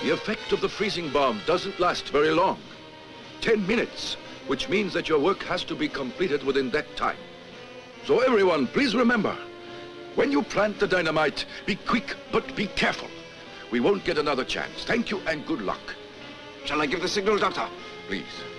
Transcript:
The effect of the freezing bomb doesn't last very long. 10 minutes, which means that your work has to be completed within that time. So everyone, please remember, when you plant the dynamite, be quick, but be careful. We won't get another chance. Thank you and good luck. Shall I give the signal, Doctor? Please.